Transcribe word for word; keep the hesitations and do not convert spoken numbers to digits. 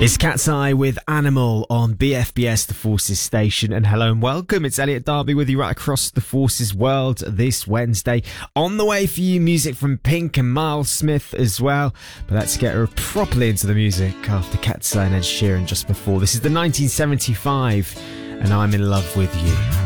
It's Cat's Eye with Animal on B F B S, the Forces station. And hello and welcome. It's Elliot Darby with you right across the Forces world this Wednesday. On the way for you, music from Pink and Miles Smith as well. But let's get properly into the music after Cat's Eye and Ed Sheeran just before. This is the nineteen seventy-five, and I'm in love with you.